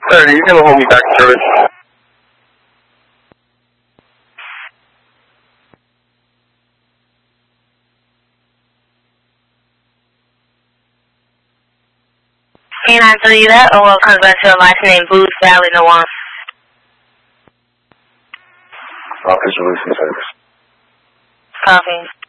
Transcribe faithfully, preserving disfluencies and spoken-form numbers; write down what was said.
Clarity, you can hold me back to service. Can I tell you that? Or welcome back to your last name, Booth Valley, Noir. Officer Release service. Copy.